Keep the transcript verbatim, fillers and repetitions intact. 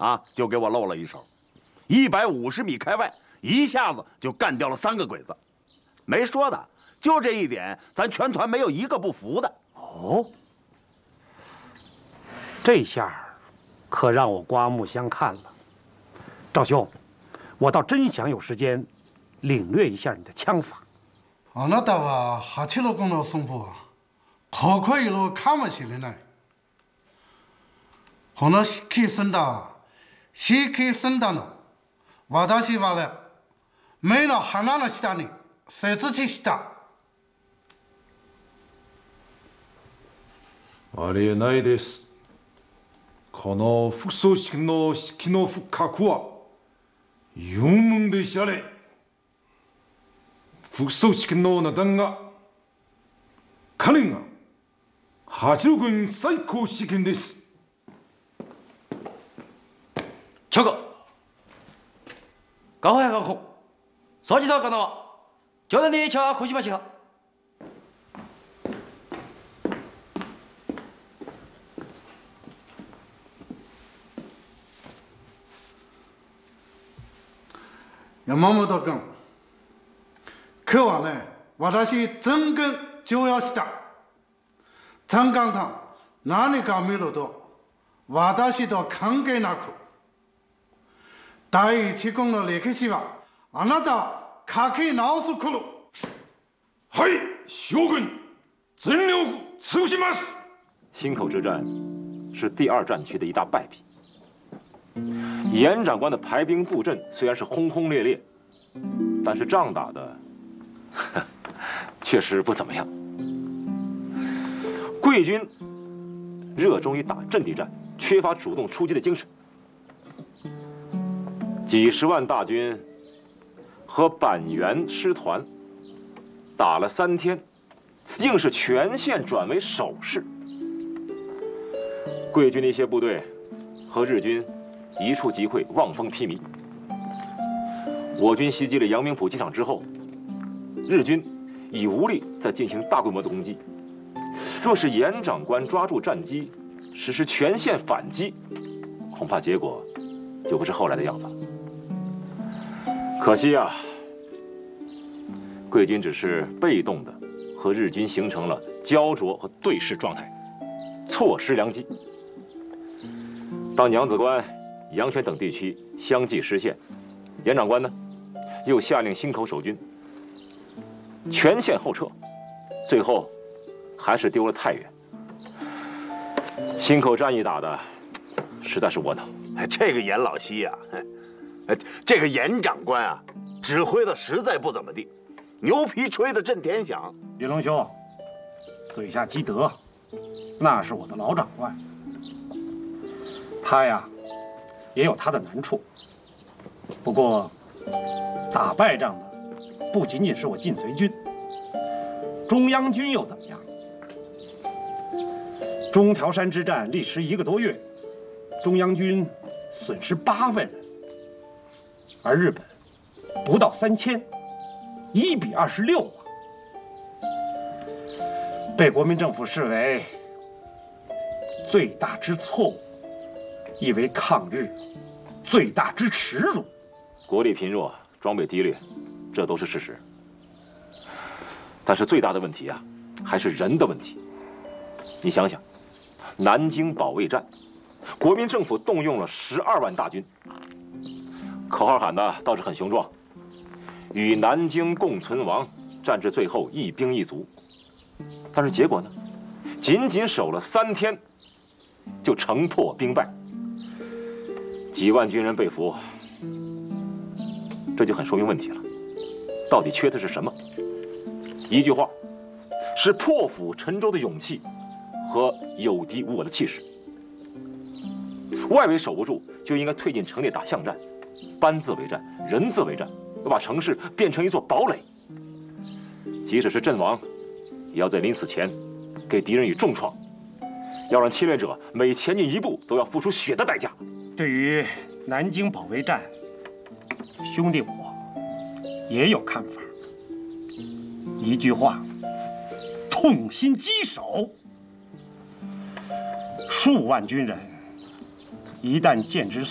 啊，就给我露了一手，一百五十米开外，一下子就干掉了三个鬼子。没说的，就这一点，咱全团没有一个不服的。 哦，这下可让我刮目相看了。赵兄，我倒真想有时间领略一下你的枪法。 あなたは八六の승부ここいるかもしれない。この指揮戦だ、指揮戦だの私はね、目の鼻の下に設置した。 ありえないです。この副総指揮の指揮の深くは有名で知られ。副総指揮の名段が彼が八六軍最高指揮です。 チョコ、가호야 가호, 서지사 가나와 저단이 차 고시마시가. 山本君、今日はね、私全軍重要した。残艦艦何か見ると私と関係なく、第一軍の歴史はあなたは書き直す頃。 はい、将軍、全力尽します。 忻口之战是第二战区的一大败笔。严长官的排兵布阵虽然是轰轰烈烈，但是仗打的确实不怎么样。贵军热衷于打阵地战，缺乏主动出击的精神。几十万大军和板垣师团打了三天，硬是全线转为守势。贵军的一些部队和日军一触即溃，望风披靡。我军袭击了阳明浦机场之后，日军已无力再进行大规模的攻击。若是严长官抓住战机，实施全线反击，恐怕结果就不是后来的样子了。可惜啊，贵军只是被动的和日军形成了焦灼和对视状态，错失良机。当娘子关、阳泉等地区相继失陷，严长官呢，又下令忻口守军全线后撤，最后还是丢了太原。忻口战役打的实在是窝囊。 这个严老西呀、啊，这个严长官啊，指挥的实在不怎么地，牛皮吹得震天响。 云龙兄，嘴下积德，那是我的老长官，他呀也有他的难处。不过打败仗的不仅仅是我晋绥军，中央军又怎么样？中条山之战历时一个多月，中央军损失八万人，而日本不到三千，一比二十六啊！被国民政府视为最大之错误，亦为抗日最大之耻辱。 国力贫弱，装备低劣，这都是事实。但是最大的问题啊，还是人的问题。你想想，南京保卫战，国民政府动用了十二万大军，口号喊的倒是很雄壮，与南京共存亡，战至最后一兵一卒。但是结果呢，仅仅守了三天，就城破兵败，几万军人被俘，这就很说明问题了。到底缺的是什么？一句话，是破釜沉舟的勇气和有敌无我的气势。外围守不住，就应该退进城内打巷战，班字为战，人字为战，要把城市变成一座堡垒。即使是阵亡，也要在临死前给敌人以重创，要让侵略者每前进一步都要付出血的代价。 对于南京保卫战，兄弟我也有看法。一句话，痛心疾首。数万军人一旦见之